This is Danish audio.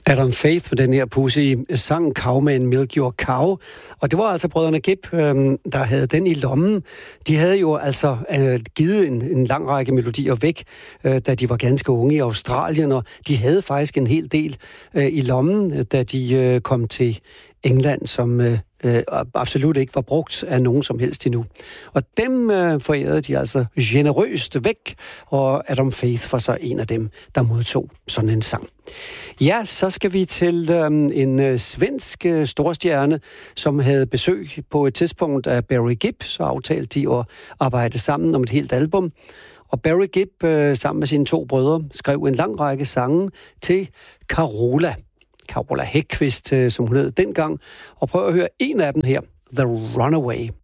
Adam Faith med den her pudsige sang Cowman Milk Your Cow. Og det var altså brødrene Gibb, der havde den i lommen. De havde jo altså givet en lang række melodier væk, da de var ganske unge i Australien, og de havde faktisk en hel del i lommen, da de kom til England, som absolut ikke var brugt af nogen som helst endnu. Og dem forærede de altså generøst væk, og Adam Faith var så en af dem, der modtog sådan en sang. Ja, så skal vi til en svensk storstjerne, som havde besøg på et tidspunkt af Barry Gibb, så aftalte de at arbejde sammen om et helt album. Og Barry Gibb sammen med sine 2 brødre skrev en lang række sange til Carola Häggkvist, som hun hed dengang. Og prøv at høre en af dem her, The Runaway.